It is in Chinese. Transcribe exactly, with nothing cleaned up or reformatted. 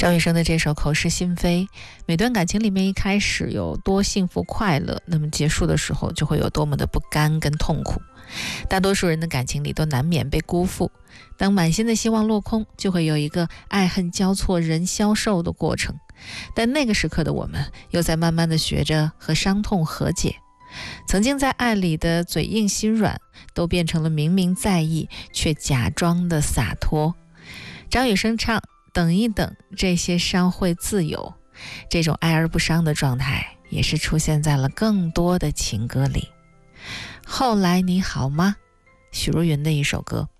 张雨生的这首《口是心非》，每段感情里面一开始有多幸福快乐，那么结束的时候就会有多么的不甘跟痛苦。大多数人的感情里都难免被辜负，当满心的希望落空，就会有一个爱恨交错人消瘦的过程。但那个时刻的我们又在慢慢的学着和伤痛和解，曾经在爱里的嘴硬心软都变成了明明在意却假装的洒脱。张雨生唱等一等，这些伤会自由。这种爱而不伤的状态也是出现在了更多的情歌里。后来你好吗？许茹芸的一首歌。